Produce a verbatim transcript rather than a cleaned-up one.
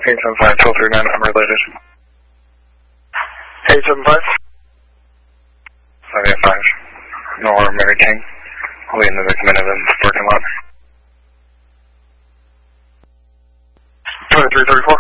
eight seven five, twelve three nine, unrelated. eight seven five? five eight five, Nor Mary King. I'll be in the McMiniman parking lot. twenty-three thirty-four.